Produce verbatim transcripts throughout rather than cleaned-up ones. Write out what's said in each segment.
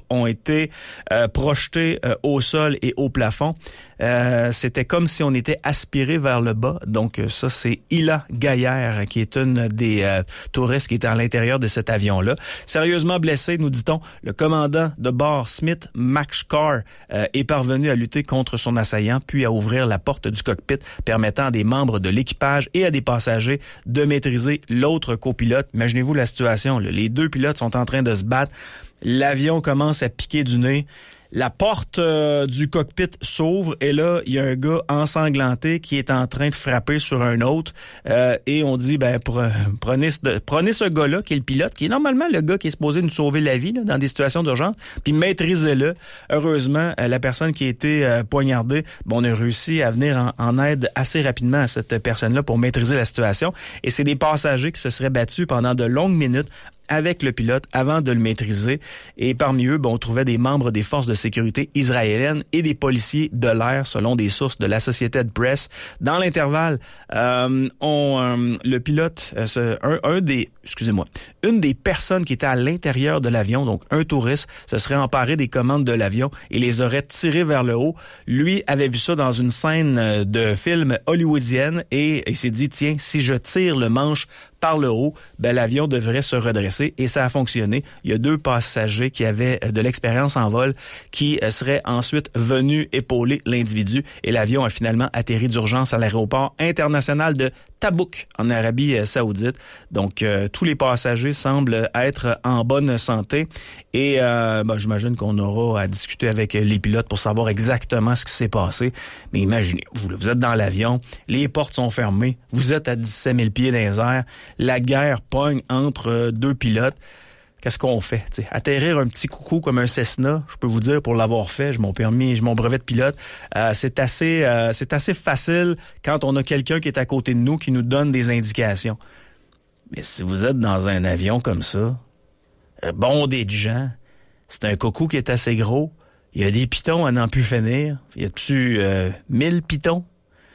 ont été euh, projetés euh, au sol et au plafond. Euh, c'était comme si on était aspiré vers le bas. Donc ça, c'est Hila Gaillère, qui est une des euh, touristes qui était à l'intérieur de cet avion-là. Sérieusement blessé, nous dit-on, le commandant de bord Smith McCarr euh, est parvenu à lutter contre son assaillant, puis à ouvrir la porte du cockpit, permettant à des membres de l'équipage et à des passagers de maîtriser l'autre copilote. Imaginez-vous la situation, là. Les deux pilotes sont en train de se battre. L'avion commence à piquer du nez. La porte euh, du cockpit s'ouvre et là, il y a un gars ensanglanté qui est en train de frapper sur un autre. Euh, et on dit, ben pre, prenez, ce, prenez ce gars-là, qui est le pilote, qui est normalement le gars qui est supposé nous sauver la vie là, dans des situations d'urgence, puis maîtrisez-le. Heureusement, euh, la personne qui a été euh, poignardée, bon, on a réussi à venir en, en aide assez rapidement à cette personne-là pour maîtriser la situation. Et c'est des passagers qui se seraient battus pendant de longues minutes avec le pilote avant de le maîtriser. Et parmi eux, bon, on trouvait des membres des forces de sécurité israéliennes et des policiers de l'air, selon des sources de l'Associated Press. Dans l'intervalle, euh, on, euh, le pilote, euh, ce, un, un des, excusez-moi, une des personnes qui était à l'intérieur de l'avion, donc un touriste, se serait emparé des commandes de l'avion et les aurait tirés vers le haut. Lui avait vu ça dans une scène de film hollywoodienne et il s'est dit, tiens, si je tire le manche par le haut, ben l'avion devrait se redresser et ça a fonctionné. Il y a deux passagers qui avaient de l'expérience en vol qui seraient ensuite venus épauler l'individu et l'avion a finalement atterri d'urgence à l'aéroport international de Tabouk en Arabie Saoudite. Donc euh, tous les passagers semblent être en bonne santé et euh, ben, j'imagine qu'on aura à discuter avec les pilotes pour savoir exactement ce qui s'est passé. Mais imaginez, vous, vous êtes dans l'avion, les portes sont fermées, vous êtes à dix-sept mille pieds dans les airs, la guerre pogne entre deux pilotes. Qu'est-ce qu'on fait? T'sais, atterrir un petit coucou comme un Cessna, je peux vous dire, pour l'avoir fait, j'ai mon permis, j'ai mon brevet de pilote, euh, c'est assez euh, c'est assez facile quand on a quelqu'un qui est à côté de nous qui nous donne des indications. Mais si vous êtes dans un avion comme ça, euh, bondé de gens, c'est un coucou qui est assez gros, il y a des pitons à n'en plus finir, il y a dessus euh, mille pitons.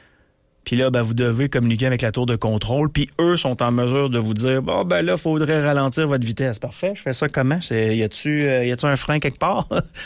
Puis là, ben, vous devez communiquer avec la tour de contrôle. Puis eux sont en mesure de vous dire, bon, ben là, faudrait ralentir votre vitesse. Parfait, je fais ça comment? C'est, y a-tu, euh, y a-tu un frein quelque part?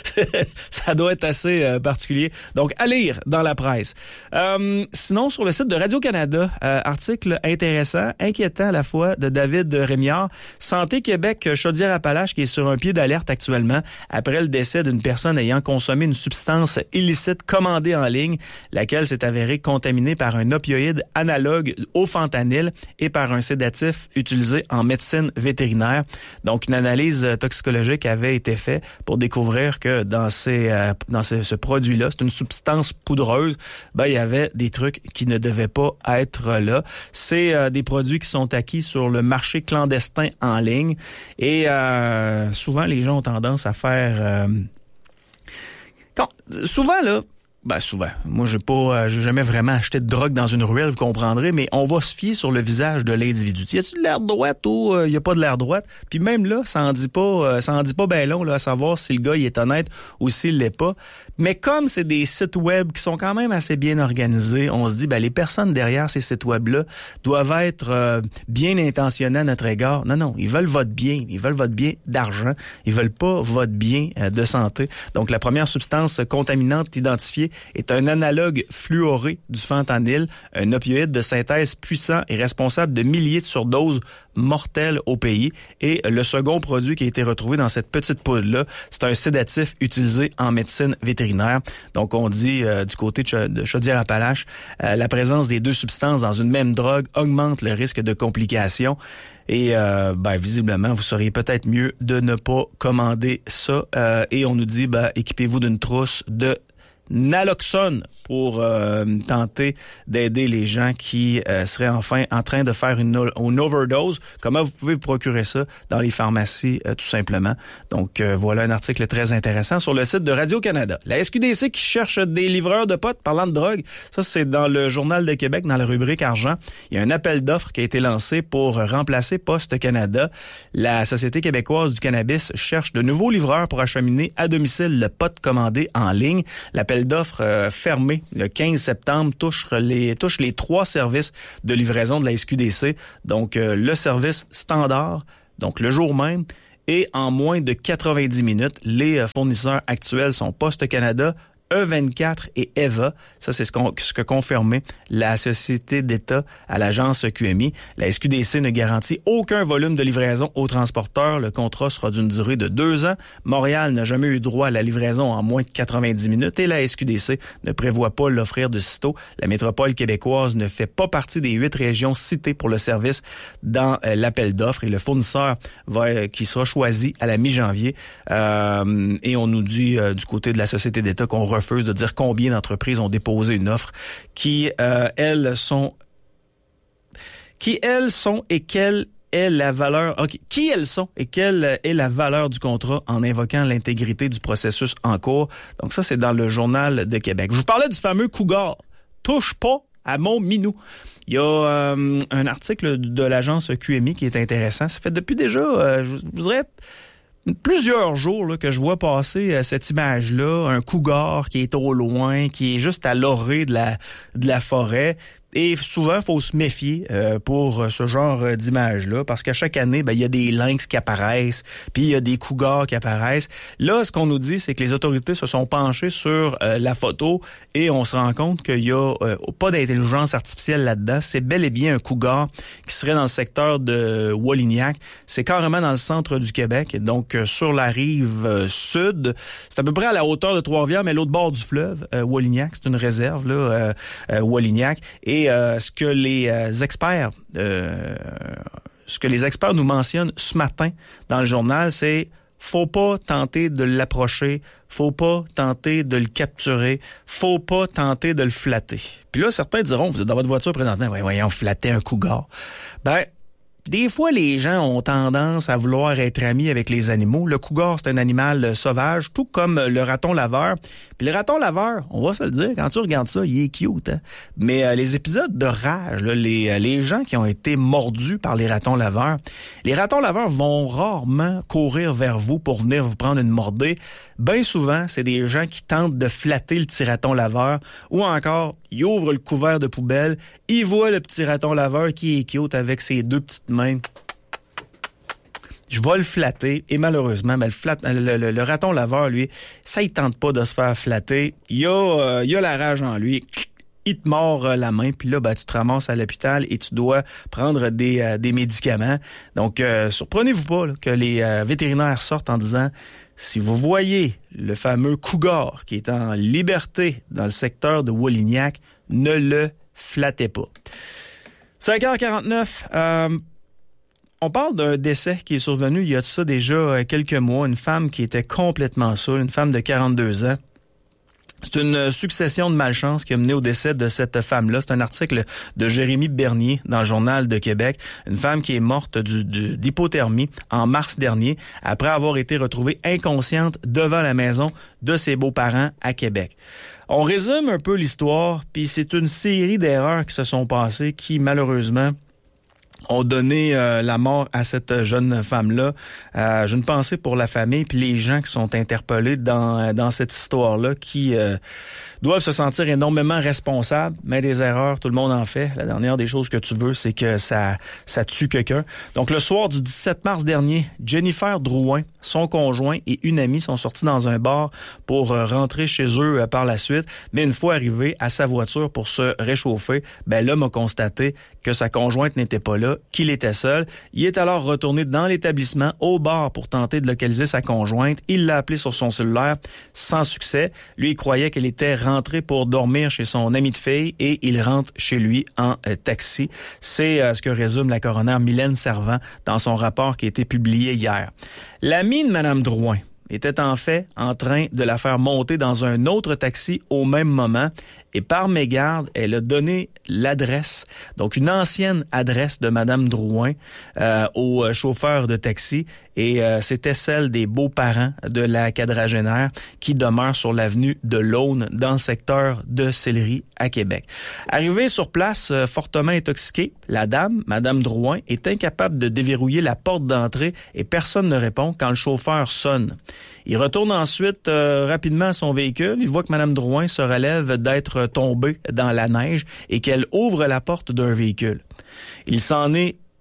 Ça doit être assez euh, particulier. Donc, à lire dans la presse. Euh, sinon, sur le site de Radio-Canada, euh, article intéressant, inquiétant à la fois, de David Rémillard. Santé Québec, Chaudière-Appalaches, qui est sur un pied d'alerte actuellement après le décès d'une personne ayant consommé une substance illicite commandée en ligne, laquelle s'est avérée contaminée par un un opioïde analogue au fentanyl et par un sédatif utilisé en médecine vétérinaire. Donc, une analyse toxicologique avait été faite pour découvrir que dans ces euh, dans ce, ce produit-là, c'est une substance poudreuse, ben il y avait des trucs qui ne devaient pas être là. C'est euh, des produits qui sont acquis sur le marché clandestin en ligne et euh, souvent les gens ont tendance à faire euh, quand, souvent là Ben souvent. Moi, j'ai pas, euh, j'ai jamais vraiment acheté de drogue dans une ruelle, vous comprendrez, mais on va se fier sur le visage de l'individu. Y a-t-il de l'air droite ou il euh, y a pas de l'air droite? Puis même là, ça en dit pas, euh, ça en dit pas ben long là à savoir si le gars il est honnête ou s'il l'est pas. Mais comme c'est des sites web qui sont quand même assez bien organisés, on se dit ben les personnes derrière ces sites web-là doivent être euh, bien intentionnées à notre égard. Non, non, ils veulent votre bien, ils veulent votre bien d'argent, ils veulent pas votre bien euh, de santé. Donc la première substance contaminante identifiée est un analogue fluoré du fentanyl, un opioïde de synthèse puissant et responsable de milliers de surdoses mortelles au pays. Et le second produit qui a été retrouvé dans cette petite poudre-là, c'est un sédatif utilisé en médecine vétérinaire. Donc, on dit euh, du côté de, Ch- de Chaudière-Appalaches, euh, la présence des deux substances dans une même drogue augmente le risque de complications. Et euh, ben visiblement, vous seriez peut-être mieux de ne pas commander ça. Euh, et on nous dit, ben équipez-vous d'une trousse de naloxone pour euh, tenter d'aider les gens qui euh, seraient enfin en train de faire une, une overdose. Comment vous pouvez vous procurer ça dans les pharmacies, euh, tout simplement. Donc, euh, voilà un article très intéressant sur le site de Radio-Canada. La S Q D C qui cherche des livreurs de potes parlant de drogue, ça c'est dans le Journal de Québec, dans la rubrique Argent. Il y a un appel d'offres qui a été lancé pour remplacer Poste Canada. La Société québécoise du cannabis cherche de nouveaux livreurs pour acheminer à domicile le pot commandé en ligne. L'appel d'offres euh, fermé le quinze septembre touche les touche les trois services de livraison de la S Q D C. Donc, euh, le service standard, donc le jour même, Et en moins de quatre-vingt-dix minutes, les fournisseurs actuels sont Poste Canada, E vingt-quatre et Eva. Ça, c'est ce, qu'on, ce que confirmait la Société d'État à l'agence Q M I. La S Q D C ne garantit aucun volume de livraison aux transporteurs. Le contrat sera d'une durée de deux ans. Montréal n'a jamais eu droit à la livraison en moins de quatre-vingt-dix minutes et la S Q D C ne prévoit pas l'offrir de sitôt. La métropole québécoise ne fait pas partie des huit régions citées pour le service dans euh, l'appel d'offres et le fournisseur va, euh, qui sera choisi à la mi-janvier. Euh, et on nous dit euh, du côté de la Société d'État qu'on refuse de dire combien d'entreprises ont déposé une offre qui, euh, elles, sont... qui, elles, sont et quelle est la valeur... Okay, qui elles sont et quelle est la valeur du contrat en invoquant l'intégrité du processus en cours. Donc ça, c'est dans le Journal de Québec. Je vous parlais du fameux Cougar. Touche pas à mon minou. Il y a euh, un article de l'agence Q M I qui est intéressant. Ça fait depuis déjà, euh, je vous dirais... plusieurs jours là, que je vois passer euh, cette image-là, un cougar qui est au loin, qui est juste à l'orée de la, de la forêt. Et souvent, il faut se méfier euh, pour ce genre euh, d'image-là, parce qu'à chaque année, ben il y a des lynx qui apparaissent, puis il y a des cougars qui apparaissent. Là, ce qu'on nous dit, c'est que les autorités se sont penchées sur euh, la photo et on se rend compte qu'il y a euh, pas d'intelligence artificielle là-dedans. C'est bel et bien un cougar qui serait dans le secteur de Walignac. C'est carrément dans le centre du Québec, donc euh, sur la rive euh, sud. C'est à peu près à la hauteur de Trois-Rivières, mais l'autre bord du fleuve, euh, Walignac. C'est une réserve, là, euh, euh, Walignac. Et Euh, ce que les euh, experts, euh, ce que les experts nous mentionnent ce matin dans le journal, c'est faut pas tenter de l'approcher, faut pas tenter de le capturer, faut pas tenter de le flatter. Puis là, certains diront, vous êtes dans votre voiture présentement, ouais, voyons, flatter un cougar. Ben, des fois, les gens ont tendance à vouloir être amis avec les animaux. Le cougar, c'est un animal sauvage, tout comme le raton laveur. Puis le raton laveur, on va se le dire, quand tu regardes ça, il est cute. Hein? Mais euh, les épisodes de rage, là, les, les gens qui ont été mordus par les ratons laveurs, les ratons laveurs vont rarement courir vers vous pour venir vous prendre une mordée. Bien souvent, c'est des gens qui tentent de flatter le petit raton laveur ou encore, ils ouvrent le couvert de poubelle, ils voient le petit raton laveur qui est cute avec ses deux petites mains. Je vais le flatter et malheureusement, ben, le, flat, le, le, le raton laveur, lui, ça il tente pas de se faire flatter. Il a, euh, il a la rage en lui. Il te mord euh, la main, puis là, ben, tu te ramasses à l'hôpital et tu dois prendre des, euh, des médicaments. Donc, euh, surprenez-vous pas là, que les euh, vétérinaires sortent en disant si vous voyez le fameux cougar qui est en liberté dans le secteur de Walignac, ne le flattez pas. cinq heures quarante-neuf, euh, on parle d'un décès qui est survenu il y a de ça déjà quelques mois. Une femme qui était complètement saoule, une femme de quarante-deux ans. C'est une succession de malchance qui a mené au décès de cette femme-là. C'est un article de Jérémy Bernier dans le Journal de Québec. Une femme qui est morte du, du, d'hypothermie en mars dernier après avoir été retrouvée inconsciente devant la maison de ses beaux-parents à Québec. On résume un peu l'histoire, puis c'est une série d'erreurs qui se sont passées qui, malheureusement, ont donné euh, la mort à cette jeune femme-là. Euh, j'ai une pensée pour la famille puis les gens qui sont interpellés dans dans cette histoire-là qui euh, doivent se sentir énormément responsables, mais des erreurs, tout le monde en fait. La dernière des choses que tu veux, c'est que ça ça tue quelqu'un. Donc le soir du dix-sept mars dernier, Jennifer Drouin, son conjoint et une amie sont sortis dans un bar pour euh, rentrer chez eux euh, par la suite, mais une fois arrivé à sa voiture pour se réchauffer, ben l'homme a constaté que sa conjointe n'était pas là, qu'il était seul. Il est alors retourné dans l'établissement, au bar, pour tenter de localiser sa conjointe. Il l'a appelée sur son cellulaire, sans succès. Lui, il croyait qu'elle était rentrée pour dormir chez son ami de fille et il rentre chez lui en euh, taxi. C'est euh, ce que résume la coroner Mylène Servant dans son rapport qui a été publié hier. L'ami de Mme Drouin était en fait en train de la faire monter dans un autre taxi au même moment et par mégarde, elle a donné l'adresse, donc une ancienne adresse de Madame Drouin euh, au chauffeur de taxi et euh, c'était celle des beaux-parents de la quadragénaire qui demeure sur l'avenue de l'Aune dans le secteur de Sillery à Québec. Arrivée sur place, euh, fortement intoxiquée, la dame, Madame Drouin, est incapable de déverrouiller la porte d'entrée et personne ne répond quand le chauffeur sonne. Il retourne ensuite euh, rapidement à son véhicule. Il voit que Mme Drouin se relève d'être tombée dans la neige et qu'elle ouvre la porte d'un véhicule. Il s'en est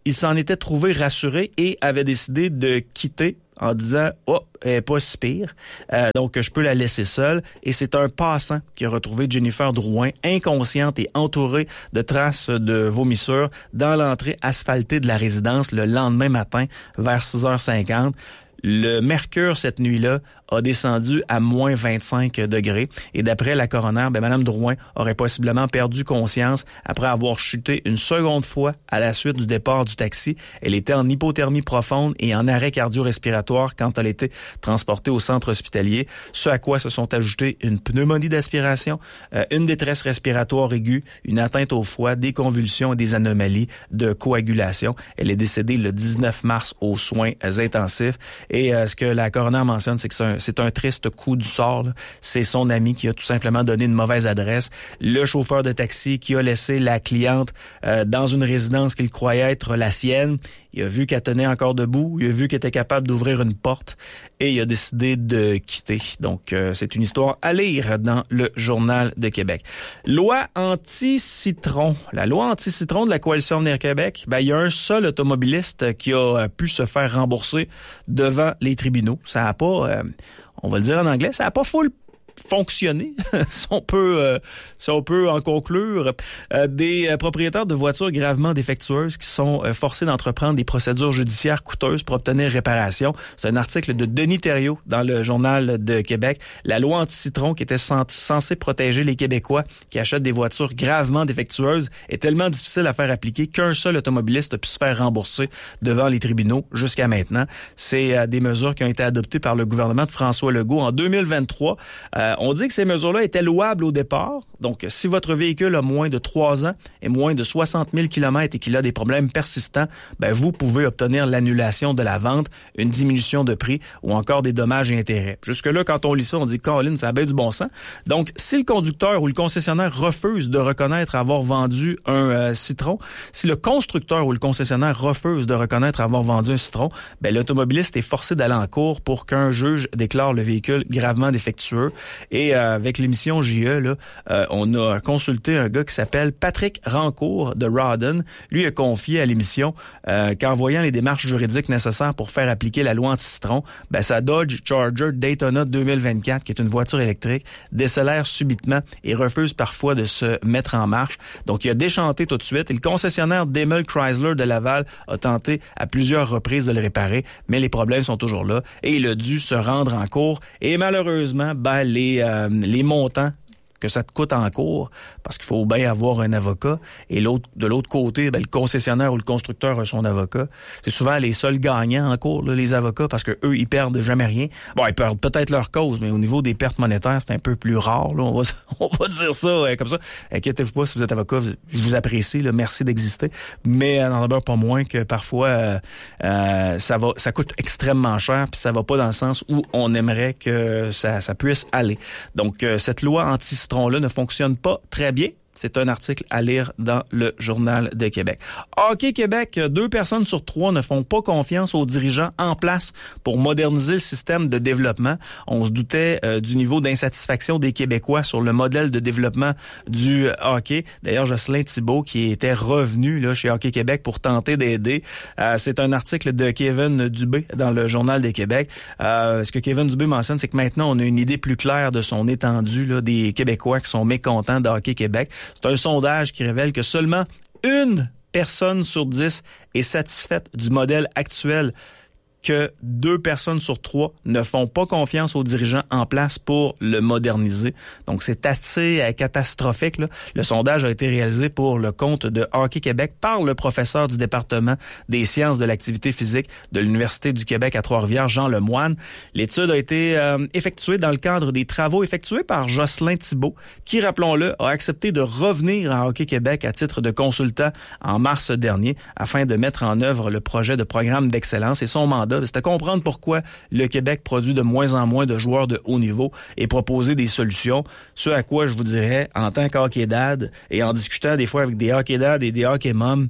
il s'en était trouvé rassuré et avait décidé de quitter en disant « Oh, elle est pas si pire, euh, donc je peux la laisser seule. » Et c'est un passant qui a retrouvé Jennifer Drouin inconsciente et entourée de traces de vomissures dans l'entrée asphaltée de la résidence le lendemain matin vers six heures cinquante. Le mercure, cette nuit-là, a descendu à moins vingt-cinq degrés. Et d'après la coroner, ben, Mme Drouin aurait possiblement perdu conscience après avoir chuté une seconde fois à la suite du départ du taxi. Elle était en hypothermie profonde et en arrêt cardio-respiratoire quand elle était transportée au centre hospitalier, ce à quoi se sont ajoutées une pneumonie d'aspiration, euh, une détresse respiratoire aiguë, une atteinte au foie, des convulsions et des anomalies de coagulation. Elle est décédée le dix-neuf mars aux soins intensifs. Et euh, ce que la coroner mentionne, c'est que c'est un, c'est un triste coup du sort, là. C'est son ami qui a tout simplement donné une mauvaise adresse. Le chauffeur de taxi qui a laissé la cliente euh, dans une résidence qu'il croyait être la sienne. Il a vu qu'elle tenait encore debout, il a vu qu'elle était capable d'ouvrir une porte et il a décidé de quitter. Donc, euh, c'est une histoire à lire dans le Journal de Québec. Loi anti-citron. La loi anti-citron de la Coalition Avenir Québec, ben, il y a un seul automobiliste qui a pu se faire rembourser devant les tribunaux. Ça a pas, euh, on va le dire en anglais, ça a pas full fonctionner, si on peut, euh, si on peut en conclure, euh, des euh, propriétaires de voitures gravement défectueuses qui sont euh, forcés d'entreprendre des procédures judiciaires coûteuses pour obtenir réparation. C'est un article de Denis Thériault dans le Journal de Québec. La loi anti-citron qui était censée protéger les Québécois qui achètent des voitures gravement défectueuses est tellement difficile à faire appliquer qu'un seul automobiliste a pu se faire rembourser devant les tribunaux jusqu'à maintenant. C'est euh, des mesures qui ont été adoptées par le gouvernement de François Legault en deux mille vingt-trois. Euh, Euh, on dit que ces mesures-là étaient louables au départ. Donc, si votre véhicule a moins de trois ans et moins de soixante mille kilomètres et qu'il a des problèmes persistants, ben vous pouvez obtenir l'annulation de la vente, une diminution de prix ou encore des dommages et intérêts. Jusque-là, quand on lit ça, on dit « Colin, ça a bien du bon sens ». Donc, si le conducteur ou le concessionnaire refuse de reconnaître avoir vendu un euh, citron, si le constructeur ou le concessionnaire refuse de reconnaître avoir vendu un citron, ben l'automobiliste est forcé d'aller en cours pour qu'un juge déclare le véhicule gravement défectueux. Et euh, avec l'émission J E, là, euh, on a consulté un gars qui s'appelle Patrick Rancourt de Rawdon. Lui a confié à l'émission euh, qu'en voyant les démarches juridiques nécessaires pour faire appliquer la loi anti-citron, ben, sa Dodge Charger Daytona deux mille vingt-quatre, qui est une voiture électrique, décélère subitement et refuse parfois de se mettre en marche. Donc, il a déchanté tout de suite. Et le concessionnaire Daimler Chrysler de Laval a tenté à plusieurs reprises de le réparer, mais les problèmes sont toujours là. Et il a dû se rendre en cours. Et malheureusement, ben, les Les, euh, les montants que ça te coûte en cours, parce qu'il faut bien avoir un avocat, et l'autre de l'autre côté, ben, le concessionnaire ou le constructeur a son avocat. C'est souvent les seuls gagnants en cours, là, les avocats, parce que eux, ils perdent jamais rien. Bon, ils perdent peut-être leur cause, mais au niveau des pertes monétaires, c'est un peu plus rare. Là. On, va, on va dire ça euh, comme ça. Inquiétez-vous pas si vous êtes avocat, je vous apprécie, là, merci d'exister. Mais euh, n'en demeure pas moins que parfois, euh, euh, ça va, ça coûte extrêmement cher, puis ça va pas dans le sens où on aimerait que ça, ça puisse aller. Donc, euh, cette loi anti-citron là ne fonctionne pas très bien. C'est un article à lire dans le Journal de Québec. Hockey Québec, deux personnes sur trois ne font pas confiance aux dirigeants en place pour moderniser le système de développement. On se doutait euh, du niveau d'insatisfaction des Québécois sur le modèle de développement du hockey. D'ailleurs, Jocelyn Thibault, qui était revenu là chez Hockey Québec pour tenter d'aider. Euh, c'est un article de Kevin Dubé dans le Journal de Québec. Euh, ce que Kevin Dubé mentionne, c'est que maintenant, on a une idée plus claire de son étendue là, des Québécois qui sont mécontents de Hockey Québec. C'est un sondage qui révèle que seulement une personne sur dix est satisfaite du modèle actuel, que deux personnes sur trois ne font pas confiance aux dirigeants en place pour le moderniser. Donc, c'est assez euh, catastrophique, là. Le sondage a été réalisé pour le compte de Hockey Québec par le professeur du département des sciences de l'activité physique de l'Université du Québec à Trois-Rivières, Jean Lemoine. L'étude a été euh, effectuée dans le cadre des travaux effectués par Jocelyn Thibault, qui, rappelons-le, a accepté de revenir à Hockey Québec à titre de consultant en mars dernier afin de mettre en œuvre le projet de programme d'excellence. Et son mandat, c'était comprendre pourquoi le Québec produit de moins en moins de joueurs de haut niveau et proposer des solutions. Ce à quoi je vous dirais, en tant qu'hockey dad et en discutant des fois avec des hockey dad et des hockey moms,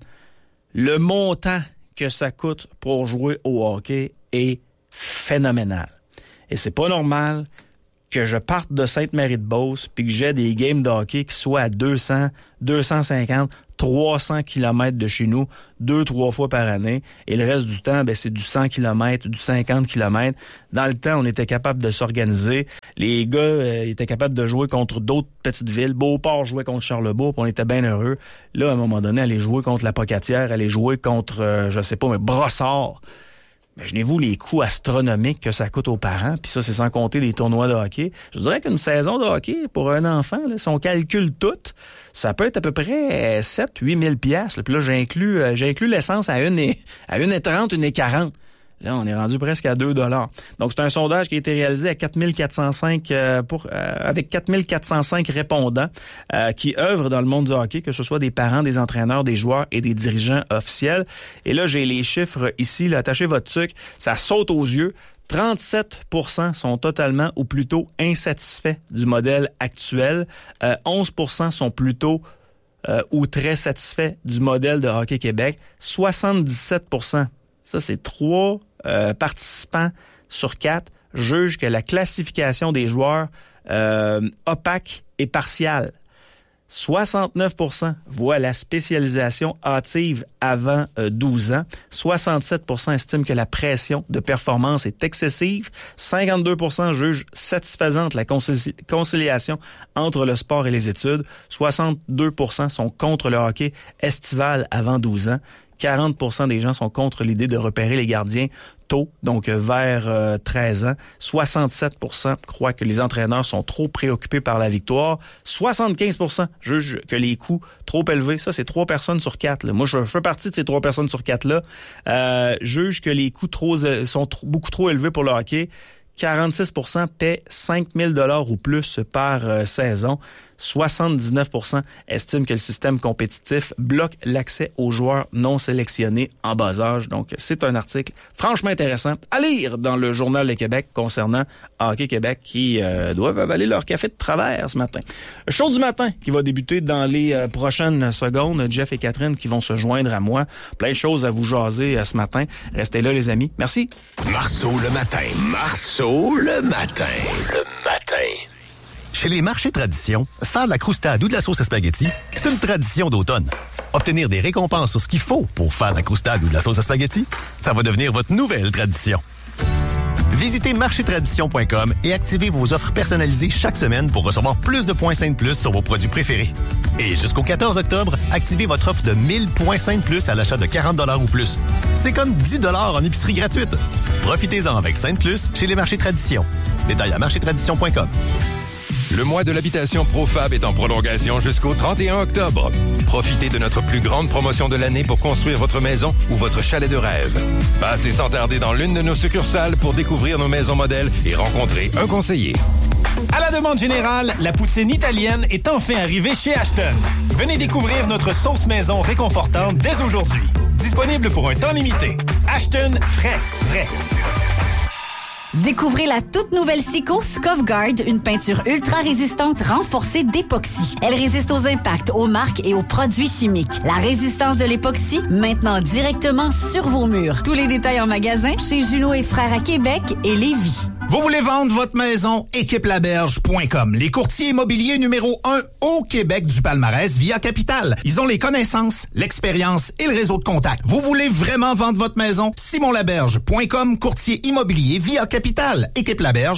le montant que ça coûte pour jouer au hockey est phénoménal. Et c'est pas normal que je parte de Sainte-Marie-de-Beauce puis que j'ai des games de hockey qui soient à deux cents, deux cent cinquante, trois cents kilomètres de chez nous, deux, trois fois par année. Et le reste du temps, ben, c'est du cent kilomètres, du cinquante kilomètres. Dans le temps, on était capable de s'organiser. Les gars euh, étaient capables de jouer contre d'autres petites villes. Beauport jouait contre Charlebourg, puis on était bien heureux. Là, à un moment donné, aller jouer contre la Pocatière, aller jouer contre, euh, je sais pas, mais Brossard. Imaginez-vous les coûts astronomiques que ça coûte aux parents, puis ça, c'est sans compter les tournois de hockey. Je dirais qu'une saison de hockey, pour un enfant, là, si on calcule tout, ça peut être à peu près sept huit mille piastres. Puis là, j'inclus, euh, j'inclus l'essence à une et, à une et trente, une et quarante. Là, on est rendu presque à deux dollars. Donc, c'est un sondage qui a été réalisé à quatre mille quatre cent cinq euh, pour euh, avec quatre mille quatre cent cinq répondants euh, qui œuvrent dans le monde du hockey, que ce soit des parents, des entraîneurs, des joueurs et des dirigeants officiels. Et là, j'ai les chiffres ici. Là, attachez votre sucre. Ça saute aux yeux. trente-sept pour cent sont totalement ou plutôt insatisfaits du modèle actuel. Euh, onze pour cent sont plutôt euh, ou très satisfaits du modèle de Hockey Québec. soixante-dix-sept pour cent, ça c'est trois euh, participants sur quatre, jugent que la classification des joueurs euh, opaque et partiale. soixante-neuf pour cent voient la spécialisation hâtive avant euh, douze ans. soixante-sept pour cent estiment que la pression de performance est excessive. cinquante-deux pour cent jugent satisfaisante la concili- conciliation entre le sport et les études. soixante-deux pour cent sont contre le hockey estival avant douze ans. quarante pour cent des gens sont contre l'idée de repérer les gardiens tôt, donc vers euh, treize ans. soixante-sept pour cent croient que les entraîneurs sont trop préoccupés par la victoire. soixante-quinze pour cent jugent que les coûts trop élevés, ça c'est trois personnes sur quatre. Là. Moi, je fais partie de ces trois personnes sur quatre-là, euh, jugent que les coûts trop, sont trop, beaucoup trop élevés pour le hockey. quarante-six pour cent paient cinq mille dollars ou plus par euh, saison. soixante-dix-neuf pour cent estiment que le système compétitif bloque l'accès aux joueurs non sélectionnés en bas âge. Donc, c'est un article franchement intéressant à lire dans le Journal de Québec concernant Hockey Québec qui euh, doivent avaler leur café de travers ce matin. Le show du matin qui va débuter dans les euh, prochaines secondes. Jeff et Catherine qui vont se joindre à moi. Plein de choses à vous jaser euh, ce matin. Restez là, les amis. Merci. Marceau le matin. Marceau le matin. Le matin. Chez les marchés tradition, faire de la croustade ou de la sauce à spaghetti, c'est une tradition d'automne. Obtenir des récompenses sur ce qu'il faut pour faire de la croustade ou de la sauce à spaghetti, ça va devenir votre nouvelle tradition. Visitez marché tradition point com et activez vos offres personnalisées chaque semaine pour recevoir plus de points Saint Plus sur vos produits préférés. Et jusqu'au quatorze octobre, activez votre offre de mille points Saint Plus à l'achat de quarante dollars ou plus. C'est comme dix dollars en épicerie gratuite. Profitez-en avec Saint Plus chez les marchés tradition. Détails à marché tradition point com. Le mois de l'habitation Profab est en prolongation jusqu'au trente et un octobre. Profitez de notre plus grande promotion de l'année pour construire votre maison ou votre chalet de rêve. Passez sans tarder dans l'une de nos succursales pour découvrir nos maisons modèles et rencontrer un conseiller. À la demande générale, la poutine italienne est enfin arrivée chez Ashton. Venez découvrir notre sauce maison réconfortante dès aujourd'hui. Disponible pour un temps limité. Ashton, frais, frais. Découvrez la toute nouvelle Sico Scovguard, une peinture ultra résistante renforcée d'époxy. Elle résiste aux impacts, aux marques et aux produits chimiques. La résistance de l'époxy, maintenant directement sur vos murs. Tous les détails en magasin chez Junot et Frères à Québec et Lévis. Vous voulez vendre votre maison? équipe laberge point com. Les courtiers immobiliers numéro un au Québec du palmarès via Capital. Ils ont les connaissances, l'expérience et le réseau de contacts. Vous voulez vraiment vendre votre maison? simon laberge point com, courtier immobilier via Capital. équipe laberge